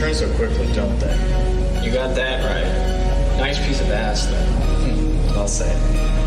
turn so quickly, don't they? You got that right. Nice piece of ass, though. I'll say.